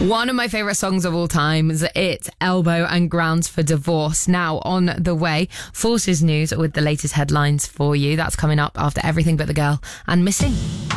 One of my favourite songs of all time is It, Elbow and Grounds for Divorce. Now on the way, Forces News with the latest headlines for you. That's coming up after Everything But the Girl and Missing.